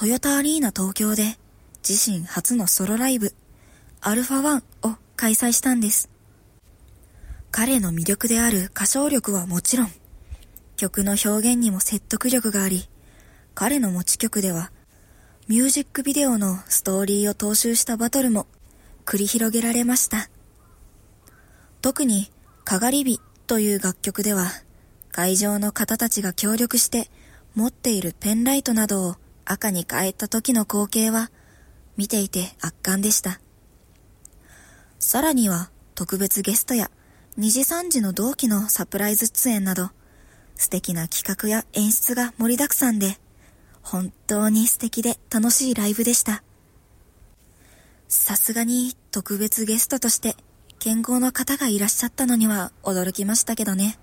トヨタアリーナ東京で自身初のソロライブアルファ1を開催したんです。彼の魅力である歌唱力はもちろん、曲の表現にも説得力があり、彼の持ち曲ではミュージックビデオのストーリーを踏襲したバトルも繰り広げられました。特にかがり火という楽曲では、会場の方たちが協力して持っているペンライトなどを赤に変えた時の光景は見ていて圧巻でした。さらには特別ゲストや2時3時の同期のサプライズ出演など素敵な企画や演出が盛りだくさんで、本当に素敵で楽しいライブでした。さすがに特別ゲストとして健康の方がいらっしゃったのには驚きましたけどね。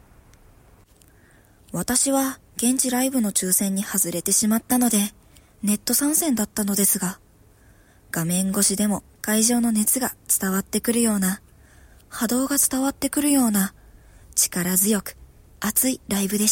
私は現地ライブの抽選に外れてしまったのでネット参戦だったのですが、画面越しでも会場の熱が伝わってくるような、波動が伝わってくるような力強く熱いライブでした。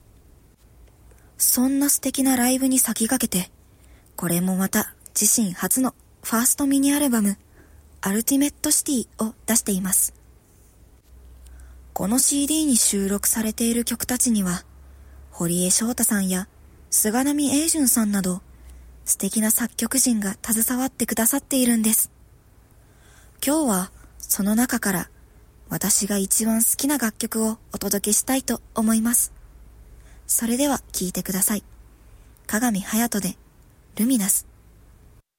そんな素敵なライブに先駆けて、これもまた自身初のファーストミニアルバムアルティメットシティを出しています。この CD に収録されている曲たちには、堀江翔太さんや菅波英順さんなど素敵な作曲人が携わってくださっているんです。今日はその中から私が一番好きな楽曲をお届けしたいと思います。それでは聴いてください。加賀美隼人でルミナス。